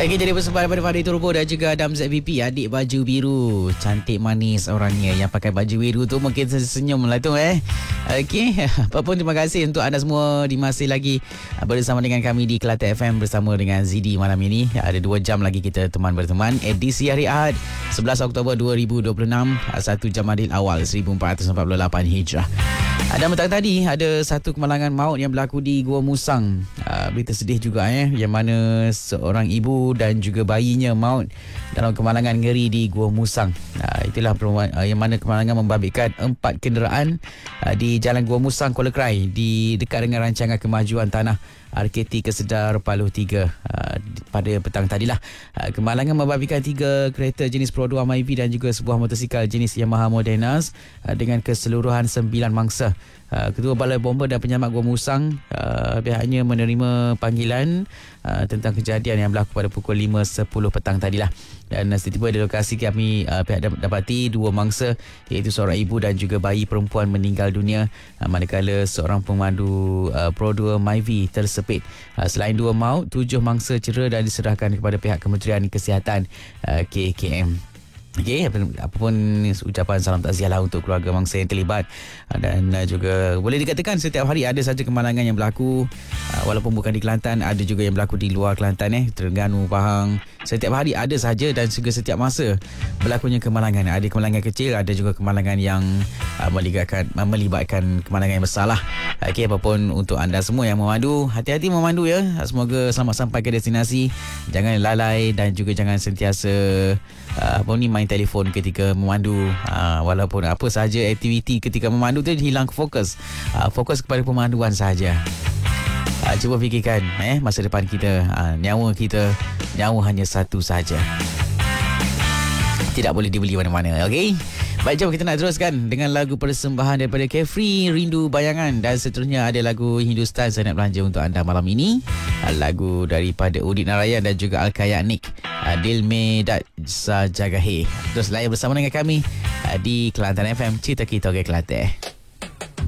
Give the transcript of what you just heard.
Baik, jadi persembahan daripada Fadil Turbo dan juga Adam ZVP, adik baju biru. Cantik manis orangnya. Yang pakai baju biru tu mungkin senyum lah tu Okey, apapun terima kasih untuk anda semua di masih lagi bersama dengan kami di Kelantan FM bersama dengan Zidi malam ini. Ada 2 jam lagi kita teman berteman. Edisi hari Ahad 11 Oktober 2026, 1 jam adil awal 1448 Hijrah. Dan petang tadi ada satu kemalangan maut yang berlaku di Gua Musang. Berita sedih juga yang mana seorang ibu dan juga bayinya maut dalam kemalangan ngeri di Gua Musang. Itulah yang mana kemalangan membabitkan 4 kenderaan di Jalan Gua Musang, Kuala Krai, di dekat dengan rancangan kemajuan tanah RKT Kesedar Paluh 3 pada petang tadilah. Kemalangan membabitkan 3 kereta jenis Pro 2 Myvi dan juga sebuah motosikal jenis Yamaha Modenas dengan keseluruhan 9 mangsa. Ketua Balai Bomba dan Penyelamat Gua Musang pihaknya menerima panggilan tentang kejadian yang berlaku pada pukul 5.10 petang tadilah. Dan setiba di lokasi kami pihak dapati 2 mangsa iaitu seorang ibu dan juga bayi perempuan meninggal dunia manakala seorang pemandu Pro 2 Myvi tersepit. Selain 2 maut, 7 mangsa cedera dan diserahkan kepada pihak Kementerian Kesihatan KKM. Okey, apapun ucapan salam takziah lah untuk keluarga mangsa yang terlibat. Dan juga boleh dikatakan setiap hari ada saja kemalangan yang berlaku, walaupun bukan di Kelantan, ada juga yang berlaku di luar Kelantan, Terengganu, Pahang. Setiap hari ada saja dan juga setiap masa berlakunya kemalangan. Ada kemalangan kecil, ada juga kemalangan yang melibatkan kemalangan yang besar lah. Okey, apapun untuk anda semua yang memandu, hati-hati memandu ya. Semoga selamat sampai ke destinasi. Jangan lalai dan juga jangan sentiasa main telefon ketika memandu. Walaupun apa sahaja aktiviti ketika memandu tu hilang fokus. Fokus kepada pemanduan sahaja. Cuba fikirkan masa depan kita, nyawa hanya satu saja. Tidak boleh dibeli mana-mana. Okey. Baik, jom kita nak teruskan dengan lagu persembahan daripada Carefree, Rindu Bayangan, dan seterusnya ada lagu Hindustan saya nak belanja untuk anda malam ini. Lagu daripada Udit Narayan dan juga Al-Kayak Nick, Dil Me Dat Sa Jagahe. Terus layan bersama dengan kami di Kelantan FM, Cerita Kita Kelantan.